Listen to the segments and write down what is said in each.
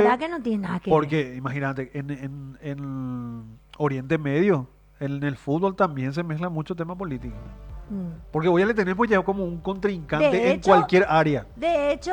verdad que no tiene nada que ver. porque imagínate, en Oriente Medio, en el fútbol también se mezcla mucho tema político. Porque hoy ya le tenemos ya como un contrincante De en hecho, cualquier área. De hecho,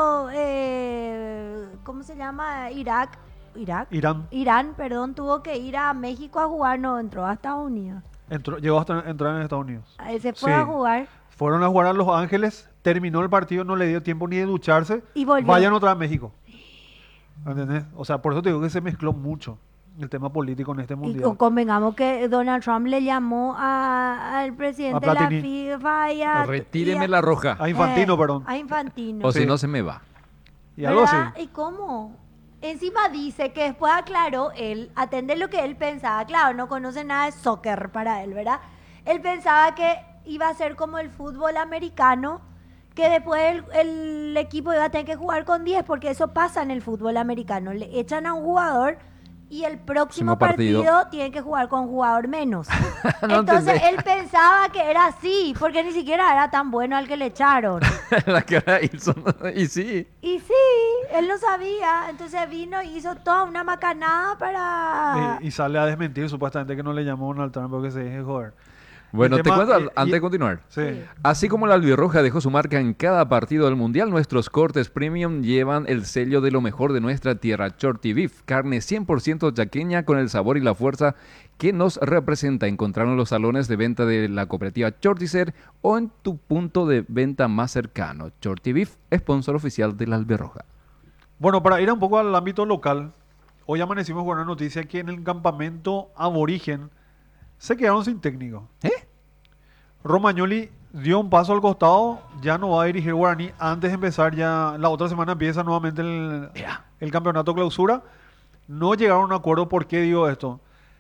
¿cómo se llama? Irán Irán, perdón, tuvo que ir a México a jugar, no entró a Estados Unidos. llegó hasta entrar en Estados Unidos. Ahí se Sí. fue a jugar Fueron a jugar a Los Ángeles, terminó el partido, no le dio tiempo ni de ducharse. y volvió. Vayan otra vez a México. ¿Entendés? O sea, por eso te digo que se mezcló mucho el tema político en este Y mundial. convengamos que Donald Trump le llamó al presidente A de la Platini. FIFA Retíreme la roja. A Infantino, perdón. a Infantino. O si Sí. no, se me va. Y algo así. ¿Verdad? ¿Y cómo? Encima dice que después aclaró él, atender lo que él pensaba. Claro, no conoce nada de soccer para él, ¿verdad? Él pensaba que iba a ser como el fútbol americano, que después el equipo iba a tener que jugar con 10, porque eso pasa en el fútbol americano. Le echan a un jugador y el próximo Próximo partido. tiene que jugar con un jugador menos. No Entonces entendés. él pensaba que era así, porque ni siquiera era tan bueno al que le echaron. La cara de Ilson. Y sí. Y sí, él no sabía, entonces vino y hizo toda una macanada para... Y sale a desmentir supuestamente que no le llamó Donald Trump porque se deje joder. Bueno, El te tema- cuento y- antes de continuar. Sí. Así como la albirroja dejó su marca en cada partido del mundial, nuestros cortes premium llevan el sello de lo mejor de nuestra tierra, Shorty Beef, carne 100% yaqueña con el sabor y la fuerza que nos representa. Encontrarnos en los salones de venta de la cooperativa Shorticer o en tu punto de venta más cercano. Shorty Beef, sponsor oficial de la albirroja. Bueno, para ir un poco al ámbito local, hoy amanecimos con una noticia que en el campamento aborigen se quedaron sin técnico. Romagnoli dio un paso al costado, ya no va a dirigir Guaraní antes de empezar ya, la otra semana empieza nuevamente el campeonato clausura. No llegaron a un acuerdo. ¿Por qué digo esto?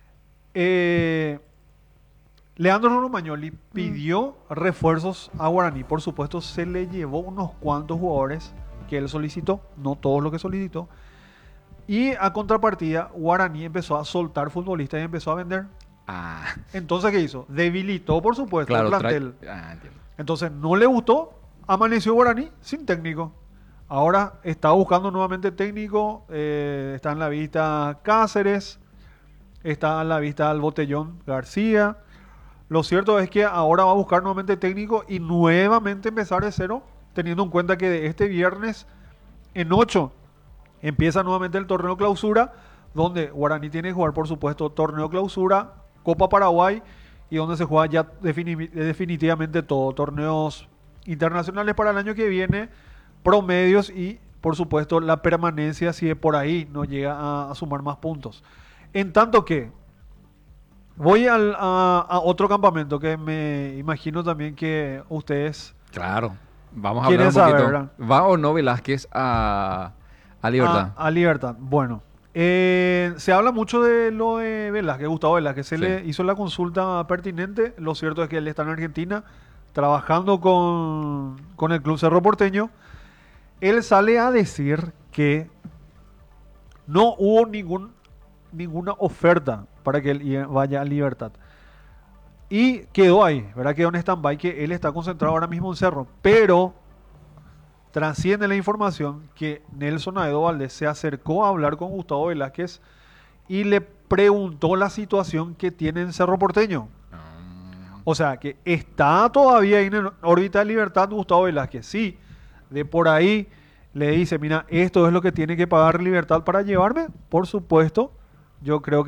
Leandro Romagnoli pidió refuerzos a Guaraní. Por supuesto, se le llevó unos cuantos jugadores que él solicitó, no todos los que solicitó. Y a contrapartida, Guaraní empezó a soltar futbolistas y empezó a vender. Ah, Entonces, ¿qué hizo? Debilitó, por supuesto, claro. el plantel. Entiendo. Entonces, no le gustó, amaneció Guaraní sin técnico. Ahora está buscando nuevamente técnico, está en la vista Cáceres, está en la vista el Botellón García. Lo cierto es que ahora va a buscar nuevamente técnico y nuevamente empezar de cero, teniendo en cuenta que de este viernes en 8 empieza nuevamente el torneo clausura, donde Guaraní tiene que jugar, por supuesto, torneo clausura, Copa Paraguay, y donde se juega ya definitivamente todo, torneos internacionales para el año que viene, promedios y, por supuesto, la permanencia si de por ahí no llega a sumar más puntos. En tanto que voy a otro campamento que me imagino también que ustedes Claro. Vamos a quieren hablar un saber, poquito. ¿verdad? ¿Va o no Velázquez a Libertad? A Libertad. Bueno, se habla mucho de lo de Velázquez, Gustavo Velázquez. Se Sí. le hizo la consulta pertinente. Lo cierto es que él está en Argentina trabajando con el Club Cerro Porteño. Él sale a decir que no hubo ninguna oferta para que él vaya a Libertad. Y quedó ahí, ¿verdad? Quedó en stand-by que él está concentrado ahora mismo en Cerro. Pero trasciende la información que Nelson Aedo Valdés se acercó a hablar con Gustavo Velázquez y le preguntó la situación que tiene en Cerro Porteño. O sea, que está todavía ahí en órbita de Libertad Gustavo Velázquez. Sí, de por ahí le dice, mira, esto es lo que tiene que pagar Libertad para llevarme. Por supuesto, yo creo que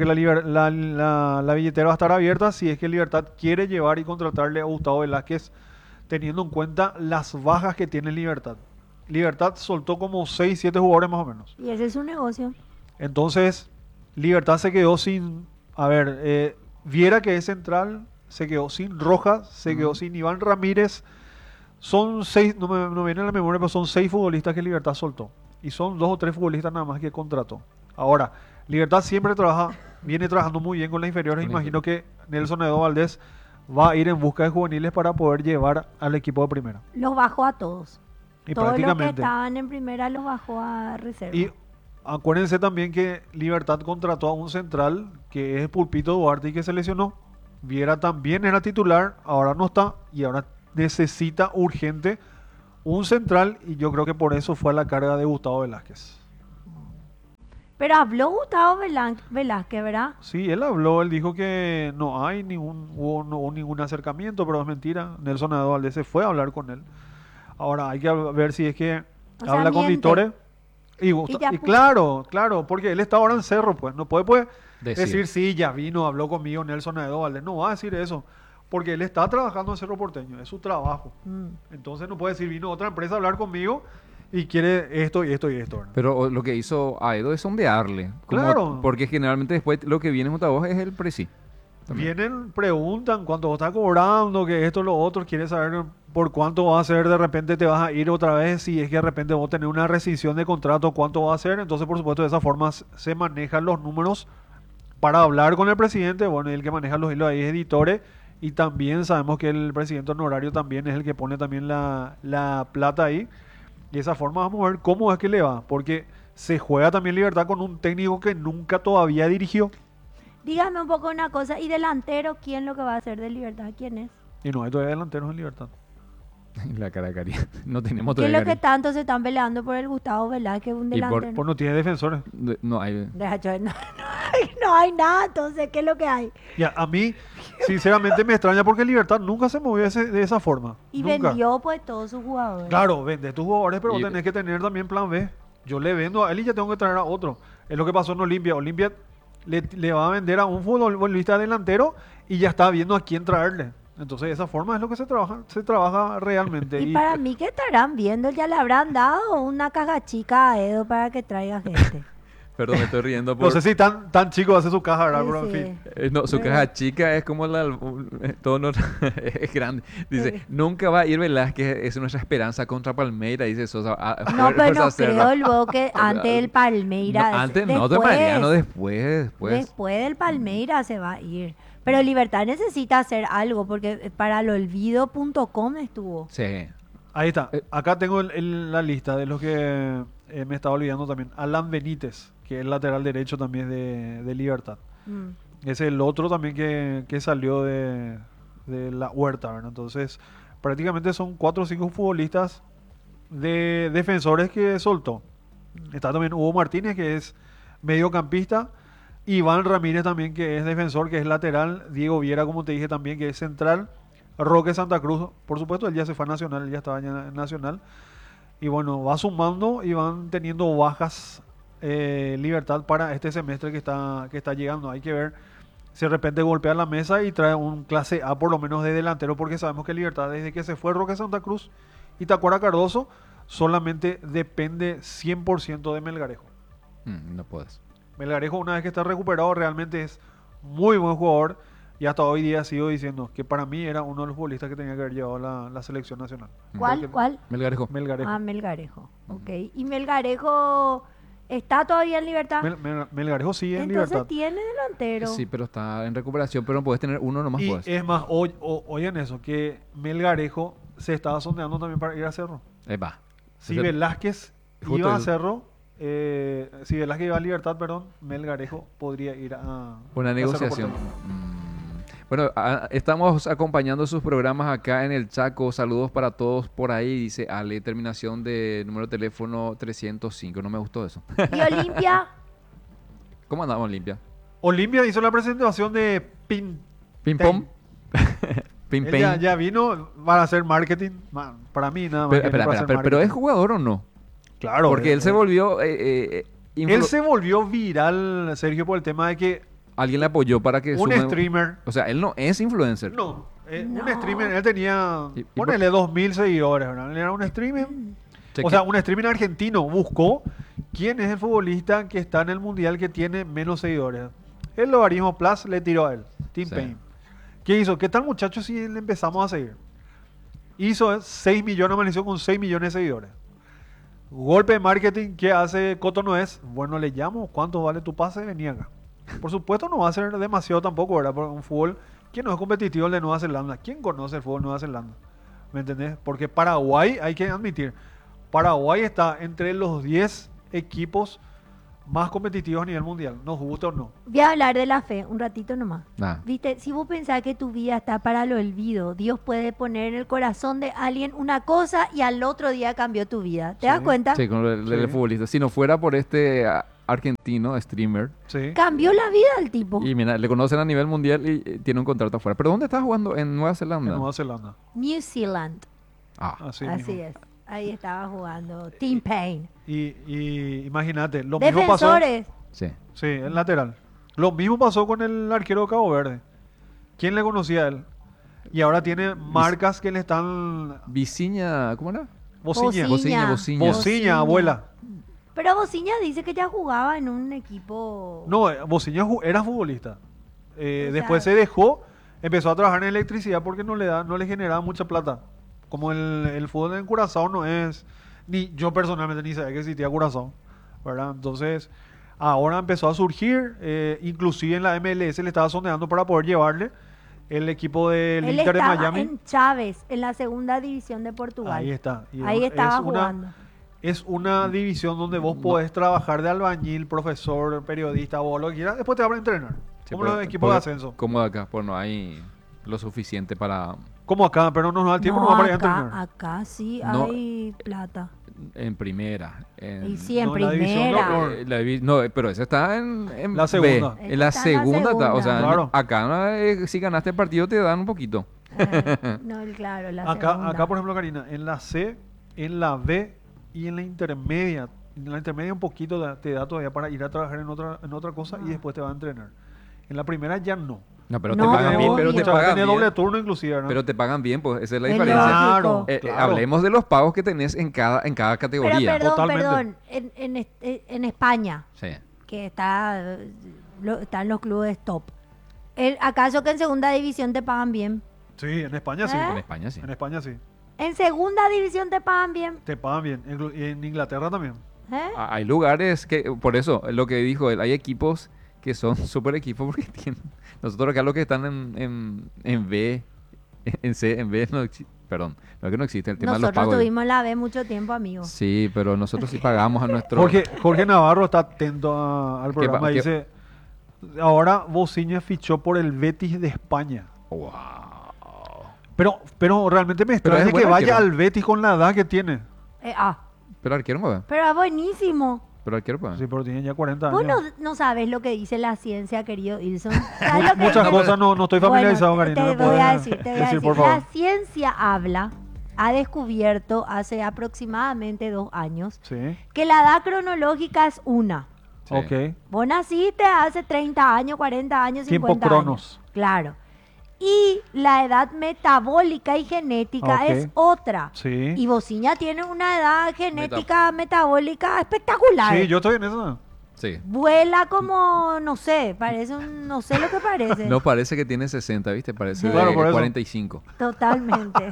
la billetera va a estar abierta si es que Libertad quiere llevar y contratarle a Gustavo Velázquez, teniendo en cuenta las bajas que tiene Libertad. Libertad soltó como 6, 7 jugadores más o menos. Y ese es su negocio. Entonces, Libertad se quedó sin... A ver, Viera, que es central, se quedó sin Rojas, se quedó sin Iván Ramírez. Son 6, no viene a la memoria, pero son 6 futbolistas que Libertad soltó. Y son 2 o 3 futbolistas nada más que contrató. Ahora, Libertad siempre viene trabajando muy bien con las inferiores. Con Imagino que Nelson Edo Valdés va a ir en busca de juveniles para poder llevar al equipo de primera. Los bajó a todos. Y Todos los que prácticamente. estaban en primera los bajó a reserva. Y acuérdense también que Libertad contrató a un central que es Pulpito Duarte y que se lesionó. Viera también era titular, ahora no está y ahora necesita urgente un central y yo creo que por eso fue a la carga de Gustavo Velázquez. Pero habló Gustavo Velázquez, ¿verdad? Sí, él habló, él dijo que no hay no hubo ningún acercamiento, pero es mentira. Nelson Advalde se fue a hablar con él. Ahora hay que ver si es que O sea, habla con miente. Vitore. Y, ya y puso. claro, porque él está ahora en Cerro, pues. No puede pues, Decir. decir, sí, ya vino, habló conmigo Nelson Advalde. No va a decir eso, porque él está trabajando en Cerro Porteño, es su trabajo. Entonces no puede decir, vino otra empresa a hablar conmigo y quiere esto y esto y esto, ¿verdad? Pero lo que hizo Aedo es sondearle. Claro. Porque generalmente después lo que viene junto a vos es el presi. También. Vienen, preguntan cuánto vos estás cobrando, que esto, lo otro, quieres saber por cuánto va a ser, de repente te vas a ir otra vez, si es que de repente vos tenés una rescisión de contrato, cuánto va a ser, entonces por supuesto de esa forma se manejan los números para hablar con el presidente, bueno, y el que maneja los hilos ahí es Editore, y también sabemos que el presidente honorario también es el que pone también la plata ahí, y de esa forma vamos a ver cómo es que le va, porque se juega también Libertad con un técnico que nunca todavía dirigió. Dígame un poco una cosa. ¿Y delantero quién lo que va a hacer de Libertad? ¿Quién es? Y no hay todavía delanteros en Libertad. La cara de Cari. No tenemos ¿Qué es todavía lo que Cari. tanto se están peleando por el Gustavo Velázquez, un Y por- delantero? Pues no tiene defensores. No hay. Deja, no hay nada, entonces, ¿qué es lo que hay? Ya, a mí, sinceramente, me extraña porque Libertad nunca se movió de esa forma. Y Nunca. vendió pues todos sus jugadores. Claro, vende tus jugadores, pero Y- vos tenés que tener también plan B. Yo le vendo a él y ya tengo que traer a otro. Es lo que pasó en Olimpia. Olimpia le va a vender a un futbolista delantero y ya está viendo a quién traerle. Entonces, de esa forma es lo que se trabaja realmente. Y para mí, ¿qué estarán viendo? Ya le habrán dado una caja chica a Edo para que traiga gente. Perdón, me estoy riendo no por... sé si tan chico hace su caja, ¿verdad? Sí, Pero en sí. fin. No, su Pero- caja chica es como todo es grande. Dice, Sí. nunca va a ir Velázquez, es nuestra esperanza contra Palmeira, dice Sosa. No, pero no Cerda. creo luego que antes del Palmeiras. No, antes no, de Mariano, después. Después del Palmeiras se va a ir. Pero Libertad necesita hacer algo porque para el olvido.com estuvo. Sí. Ahí está. Eh. Acá tengo la lista de los que me estaba olvidando también. Alan Benítez, que es lateral derecho también de Libertad. Mm. Es el otro también que salió de la Huerta, ¿verdad? Entonces, prácticamente son 4 o 5 futbolistas de defensores que soltó. Está también Hugo Martínez, que es mediocampista. Iván Ramírez también, que es defensor, que es lateral. Diego Viera, como te dije también, que es central. Roque Santa Cruz, por supuesto, él ya se fue a Nacional, él ya estaba ya en Nacional. Y bueno, va sumando y van teniendo bajas Libertad para este semestre que está llegando. Hay que ver si de repente golpea la mesa y trae un clase A por lo menos de delantero, porque sabemos que Libertad, desde que se fue Roque Santa Cruz y Tacuara Cardoso, solamente depende 100% de Melgarejo. No puedes. Melgarejo, una vez que está recuperado, realmente es muy buen jugador y hasta hoy día sigo diciendo que para mí era uno de los futbolistas que tenía que haber llevado la selección nacional. ¿Cuál? Porque ¿Cuál? Melgarejo. Melgarejo. Ah, Melgarejo. Ok. ¿Y Melgarejo está todavía en Libertad? Melgarejo sigue en Entonces Libertad. tiene delantero. Sí, pero está en recuperación, pero no puedes tener uno nomás. Y Pues. es más, oigan eso, que Melgarejo se estaba sondeando también para ir a Cerro. Va. Si Ese- Velázquez justo iba a el- Cerro, si Velázquez iba a Libertad, perdón, Melgarejo podría ir a Una a Cerro negociación. Porteño. Bueno, estamos acompañando sus programas acá en el Chaco. Saludos para todos por ahí. Dice Ale, terminación de número de teléfono 305. No me gustó eso. ¿Y Olimpia? ¿Cómo andamos, Limpia? Olimpia hizo la presentación de Ping Ten. pong. Ping Él pong. ya vino para hacer marketing. Para mí nada más. Pero, que espera, para espera, hacer pero ¿es marketing. jugador o no? Claro. Porque él se volvió... Él se volvió viral, Sergio, por el tema de que Alguien le apoyó para que un sume- streamer. O sea, él no es influencer. No, un No. streamer, él tenía, Y ponele 2000 seguidores, ¿verdad? Él era un streamer. Cheque. O sea, un streamer argentino buscó quién es el futbolista que está en el mundial que tiene menos seguidores. El Logaritmo Plus le tiró a él, Team Sí. Payne. ¿Qué hizo? ¿Qué tal, muchachos, si le empezamos a seguir? Hizo 6 millones, amaneció con 6 millones de seguidores. Golpe de marketing que hace Cotonoes. Bueno, le llamo, ¿cuánto vale tu pase? Vení acá. Por supuesto no va a ser demasiado tampoco, ¿verdad? Por un fútbol que no es competitivo el de Nueva Zelanda. ¿Quién conoce el fútbol de Nueva Zelanda? ¿Me entendés? Porque Paraguay, hay que admitir, Paraguay está entre los 10 equipos más competitivos a nivel mundial. Nos gusta o no. Voy a hablar de la fe un ratito nomás. Nah. Viste, si vos pensás que tu vida está para el olvido, Dios puede poner en el corazón de alguien una cosa y al otro día cambió tu vida. ¿Te das Sí. cuenta? Sí, con el Sí. futbolista. Si no fuera por este argentino, streamer. Sí. Cambió la vida del tipo. Y mira, le conocen a nivel mundial y tiene un contrato afuera. ¿Pero dónde estás jugando? ¿En Nueva En Zelanda? Nueva Zelanda. New Zealand. Ah, Así Así mismo. es. Ahí estaba jugando. Team Pain. Y imagínate, lo mismo pasó. Defensores. sí. Sí, el lateral. Lo mismo pasó con el arquero de Cabo Verde. ¿Quién le conocía a él? Y ahora tiene marcas que le están... Viciña, ¿cómo era? Bociña. Bociña. Bociña. Bociña, abuela. Pero Bociña dice que ya jugaba en un equipo. No, Bociña era futbolista. O sea- Después se dejó, empezó a trabajar en electricidad porque no le generaba mucha plata. Como el fútbol en Curazao no es... Ni yo personalmente ni sabía que existía Curazao, ¿verdad? Entonces, ahora empezó a surgir, inclusive en la MLS le estaba sondeando para poder llevarle el equipo del Él Inter de estaba Miami. en Chávez, en la segunda división de Portugal. Ahí está. Y Ahí estaba es una- jugando. Es una división donde vos podés trabajar de albañil, profesor, periodista, vos lo que quieras, después te van a entrenar. Sí, como pero- los equipos de porque- ascenso. Como de acá, pues no hay lo suficiente para... Como acá, pero no nos da el tiempo, no, va para ir a entrenar. acá sí No. hay plata. En primera. Y sí, en no, la división de primera. honor. No, pero ese está en La B. segunda. En la Está en la segunda, está, o sea, segunda. Claro. acá si ganaste el partido te dan un poquito. No, claro, la Acá, segunda. acá, por ejemplo, Karina, en la C, en la B y en la intermedia. En la intermedia un poquito te da todavía para ir a trabajar en otra cosa y después te va a entrenar. En la primera ya no. No, pero No, te pagan bien, obvio. pero te Muchas veces pagan tiene bien. doble turno inclusive, ¿verdad? Pero te pagan bien, pues esa es la Es diferencia. lógico. Claro, claro. Hablemos de los pagos que tenés en cada Pero categoría. perdón, Totalmente. perdón. En España, Sí. que están los clubes top. ¿Acaso que en segunda división te pagan bien? Sí, en España sí. ¿Eh? En España sí. En España sí. ¿En segunda división te pagan bien? Te pagan bien. Y en Inglaterra también. ¿Eh? Hay lugares que, por eso, lo que dijo él, hay equipos que son super equipos porque tienen... Nosotros acá los que están en B, en C, en B, no perdón, no es que no existe el tema de los Nosotros pagos. tuvimos la B mucho tiempo, amigo. Sí, pero nosotros sí pagamos a nuestro... Jorge Navarro está atento al programa. qué- Dice, ahora Bociña fichó por el Betis de España. Wow. Pero realmente me Pero extraña es que buen vaya arquero. al Betis con la edad que tiene. Pero arquero, pues. Pero es buenísimo. Pero arquero, pues. Sí, pero tiene ya 40 Vos años. no sabes lo que dice la ciencia, querido Ilson. ¿Sabes lo que Muchas dice? cosas no estoy familiarizado, Bueno, Karina. te ¿me voy a puedes decir, te voy a decir. por La favor? ciencia ha descubierto hace aproximadamente 2 años Sí, que la edad cronológica es una. Sí. ok. Vos naciste hace 30 años, 40 años, 50 Tiempo cronos. años. Claro. Y la edad metabólica y genética Ok. es otra. Sí. Y Bociña tiene una edad genética metabólica espectacular. Sí, yo estoy en eso. Sí. Vuela como, no sé, parece no sé lo que parece. No parece que tiene 60, ¿viste? Parece Claro, de por eso. 45. Totalmente.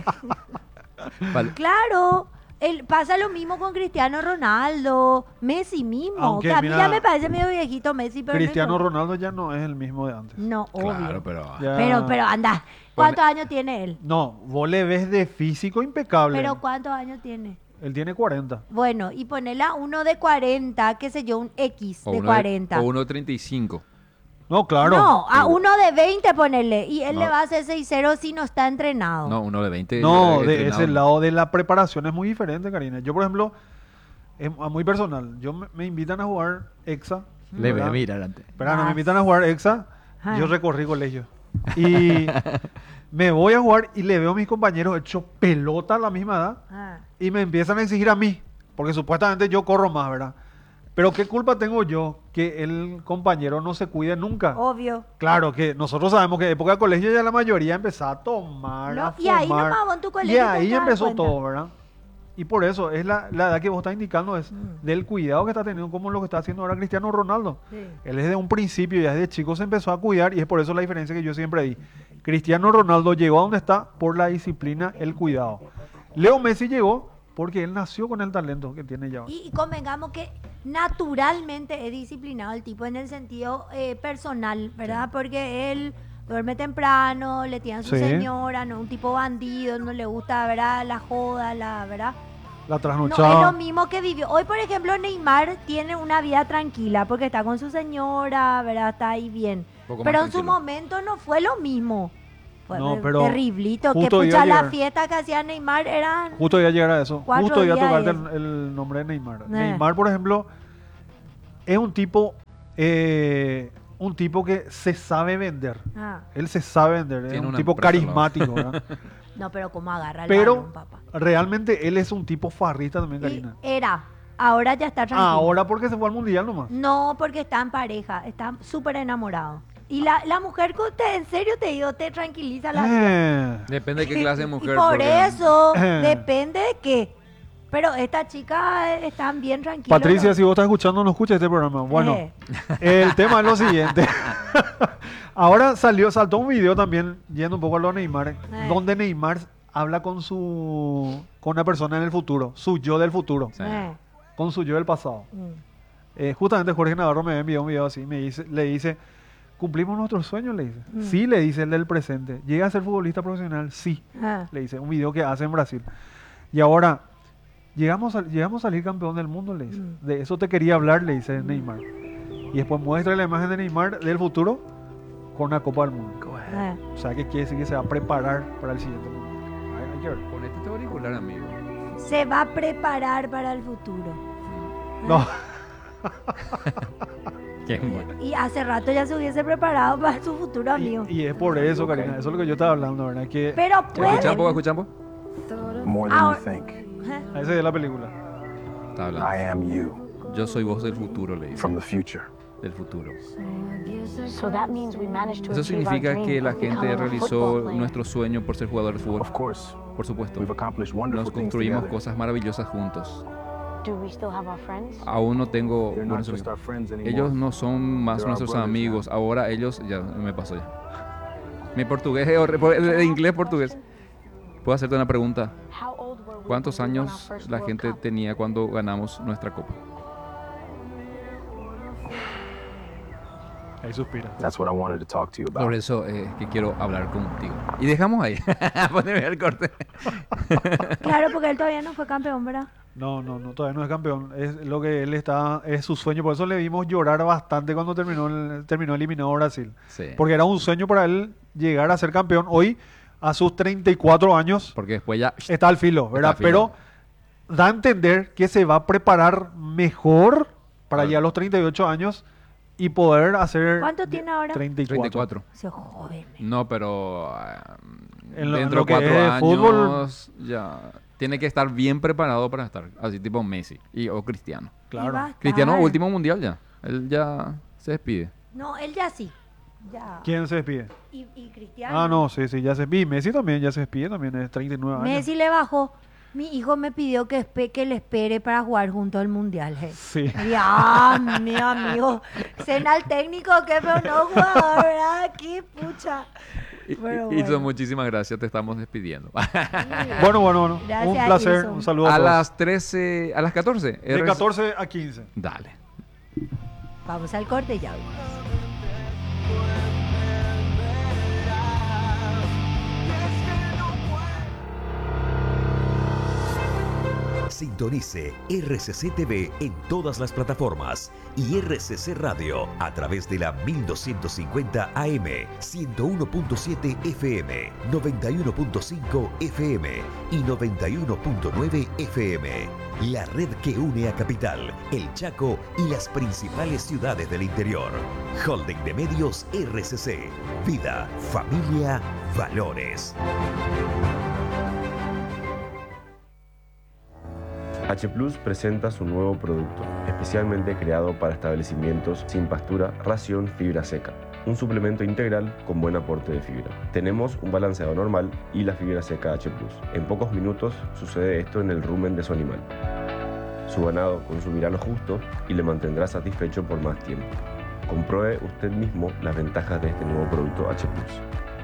Vale. Claro, pasa lo mismo con Cristiano Ronaldo, Messi mismo. Aunque, que a mí mira, ya me parece medio viejito Messi, pero Cristiano no, Ronaldo ya no es el mismo de antes. no, obvio. Claro, pero... Ya- Pero anda, ¿cuántos años tiene él? No, vos le ves de físico impecable. Pero ¿cuántos años tiene? Él tiene 40. Bueno, y ponerle a uno de 40, qué sé yo, un X O de uno 40. o uno de 35. No, claro. No, a uno de 20 ponerle. Y él No. le va a hacer 6-0 si no está entrenado. No, uno de 20. No, de entrenado. ese lado de la preparación es muy diferente, Karina. Yo, por ejemplo, es muy personal. Me invitan a jugar EXA. ¿verdad? adelante. Espera, no me Vas. invitan a jugar EXA. Ah. Yo recorrí colegio. Y me voy a jugar y le veo a mis compañeros hecho pelota a la misma edad. Ah. Y me empiezan a exigir a mí. Porque supuestamente yo corro más, ¿verdad? Pero ¿qué culpa tengo yo que el compañero no se cuide nunca? Obvio. Claro que nosotros sabemos que en época de colegio ya la mayoría empezaba a tomar, No, a y ahí fumar. nomás vos en tu Y colegio te ahí das empezó cuenta. todo, ¿verdad? Y por eso es la edad que vos estás indicando es del cuidado que está teniendo como lo que está haciendo ahora Cristiano Ronaldo. Sí. Él desde un principio, ya desde chico se empezó a cuidar y es por eso la diferencia que yo siempre di. Cristiano Ronaldo llegó a donde está por la disciplina, el cuidado. Leo Messi llegó porque él nació con el talento que tiene ya. Y convengamos que naturalmente es disciplinado el tipo en el sentido personal, ¿verdad? Porque él duerme temprano, le tiene a su Sí. señora, no es un tipo bandido, no le gusta, ¿verdad? La joda, ¿verdad? La No es trasnochada. lo mismo que vivió. Hoy, por ejemplo, Neymar tiene una vida tranquila porque está con su señora, ¿verdad? Está ahí bien. Poco más Pero en su tranquilo. momento no fue lo mismo. Fue No, pero terriblito. Que justo iba pucha, a la llegar. fiesta que hacía Neymar eran... Justo iba a llegar a eso. 4 Justo iba a días tocarte es. el nombre de Neymar. Eh. Neymar, por ejemplo, es un tipo que se sabe vender. Ah, Él se sabe vender, es Tiene un una tipo empresa, carismático, ¿verdad? no, pero ¿cómo agarra el Pero balón, papá? realmente él es un tipo farrista también, Y Karina. era, ahora ya está tranquilo. Ahora porque se fue al mundial nomás. No, porque está en pareja, está súper enamorado. Y la mujer, en serio te digo, te tranquiliza la vida. Depende de qué clase de mujer. Y por porque- eso, depende de qué. Pero esta chica están bien tranquila. Patricia, si vos estás escuchando, no escucha este programa. Bueno, Eh. el tema es lo siguiente. Ahora saltó un video también, yendo un poco a lo de Neymar, donde Neymar habla con una persona en el futuro, su yo del futuro, Sí. con su yo del pasado. Mm. Justamente Jorge Navarro me envió un video así, le dice, ¿cumplimos nuestros sueños? Le dice. Sí, le dice el del presente. ¿Llega a ser futbolista profesional? Sí, Ah. le dice. Un video que hace en Brasil. Y ahora, llegamos a salir campeón del mundo, le dice. De eso te quería hablar, le dice Neymar. Y después muestra la imagen de Neymar del futuro con una Copa del Mundo. Ah. O sea, que quiere decir que se va a preparar para el siguiente mundo. Hay que ver. Ponete este auricular, amigo. Se va a preparar para el futuro. No. Qué bueno. Y hace rato ya se hubiese preparado para su futuro amigo. Y es por eso, Karina. Eso es lo que yo estaba hablando, ¿verdad? Que Pero ¿Escuchamos? pueden. ¿Escuchamos? More than Ahora- you think. esa es la película. Está hablando. I am you Yo soy voz del futuro, le dice. from the future. Del futuro. So that means we managed to Eso achieve our significa dream que la of becoming gente a realizó football player. nuestro sueño por ser jugador de fútbol. Of course, Por supuesto. we've accomplished wonderful Nos things construimos together. cosas maravillosas juntos. Do we still have our friends? Aún no tengo They're not buenos just our amigos. friends anymore. Ellos no son más They're our nuestros brothers amigos. now. Ahora ellos, ya me pasó ya. Mi portugués es horrible, de inglés portugués. ¿Puedo hacerte una pregunta? How old were we ¿Cuántos when we won our años first la World gente Cup? tenía cuando ganamos nuestra copa? Ahí suspira. That's what I wanted to talk to you Por about. eso que quiero hablar contigo. Y dejamos ahí. Poneme el corte. Claro, porque él todavía no fue campeón, ¿verdad? No, todavía no es campeón. Es lo que él es su sueño. Por eso le vimos llorar bastante cuando terminó eliminado Brasil. Sí. Porque era un sueño para él llegar a ser campeón. Hoy, a sus 34 años, Porque después ya... está al filo, ¿verdad? Está al filo. Pero da a entender que se va a preparar mejor para Claro. llegar a los 38 años y poder hacer... ¿Cuánto tiene ahora? 34. Se joven. No, pero En lo- dentro en de lo que 4 es años fútbol. ya tiene que estar bien preparado para estar así tipo Messi o Cristiano. Claro. Cristiano último mundial ya. Él ya se despide. No, él ya sí. Ya. ¿Quién se despide? Y Cristiano. Ah, no, sí, ya se despide. Messi también ya se despide, también es 39 años. Messi le bajó. Mi hijo me pidió que le espere para jugar junto al mundial. Hey. Sí. Ya, mi amigo. Cena al técnico, que pero no jugador, ¿verdad? Qué pucha. Pero Iso, bueno. muchísimas gracias. Te estamos despidiendo. Bueno. Gracias, Un placer. Iso. Un saludo A a todos. las 13, a las 14. De 14 a 15. Dale. Vamos al corte ya. Sintonice RCC TV en todas las plataformas y RCC Radio a través de la 1250 AM, 101.7 FM, 91.5 FM y 91.9 FM. La red que une a Capital, El Chaco y las principales ciudades del interior. Holding de Medios RCC. Vida, familia, valores. H Plus presenta su nuevo producto, especialmente creado para establecimientos sin pastura, ración fibra seca. Un suplemento integral con buen aporte de fibra. Tenemos un balanceado normal y la fibra seca H Plus. En pocos minutos sucede esto en el rumen de su animal. Su ganado consumirá lo justo y le mantendrá satisfecho por más tiempo. Compruebe usted mismo las ventajas de este nuevo producto H Plus.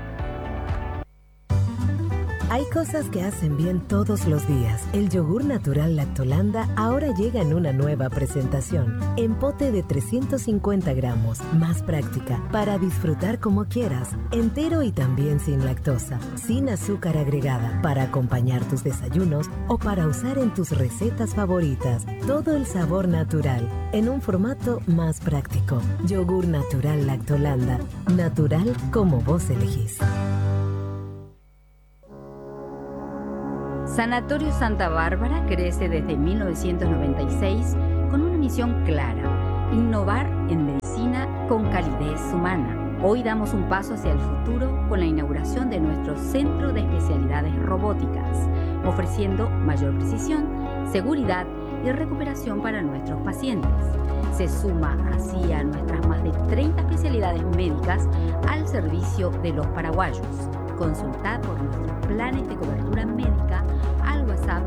Hay cosas que hacen bien todos los días. El yogur natural Lactolanda ahora llega en una nueva presentación. En pote de 350 gramos. Más práctica. Para disfrutar como quieras. Entero y también sin lactosa. Sin azúcar agregada. Para acompañar tus desayunos o para usar en tus recetas favoritas. Todo el sabor natural. En un formato más práctico. Yogur natural Lactolanda. Natural como vos elegís. Sanatorio Santa Bárbara crece desde 1996 con una misión clara: Innovar en medicina con calidez humana. Hoy damos un paso hacia el futuro con la inauguración de nuestro Centro de Especialidades Robóticas, ofreciendo mayor precisión, seguridad y recuperación para nuestros pacientes. Se suma así a nuestras más de 30 especialidades médicas al servicio de los paraguayos. Consultad por nuestros planes de cobertura médica al WhatsApp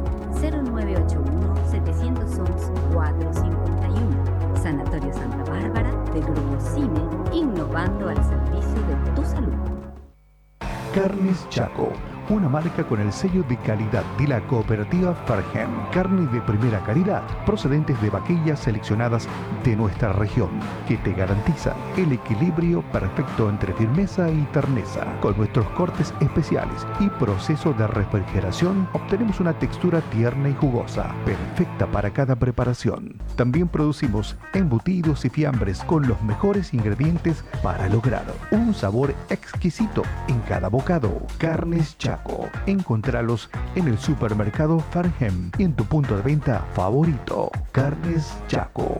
0981-711-451. Sanatorio Santa Bárbara del Grupo CIME, innovando al servicio de tu salud. Carnes Chaco, una marca con el sello de calidad de la cooperativa Farhem. Carne de primera calidad, procedentes de vaquillas seleccionadas de nuestra región, que te garantizan el equilibrio perfecto entre firmeza y terneza. Con nuestros cortes especiales y proceso de refrigeración, obtenemos una textura tierna y jugosa, perfecta para cada preparación. También producimos embutidos y fiambres con los mejores ingredientes para lograr un sabor exquisito en cada bocado. Carnes Chaco. Encontralos en el supermercado Farhem y en tu punto de venta favorito. Carnes Chaco.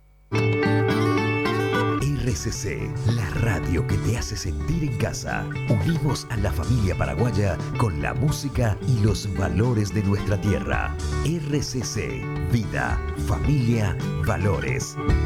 RCC, la radio que te hace sentir en casa. Unimos a la familia paraguaya con la música y los valores de nuestra tierra. RCC, vida, familia, valores.